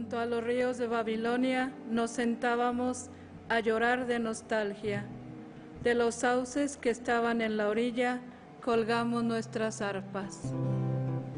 junto a los ríos de Babilonia nos sentábamos a llorar de nostalgia. De los sauces que estaban en la orilla colgamos nuestras arpas.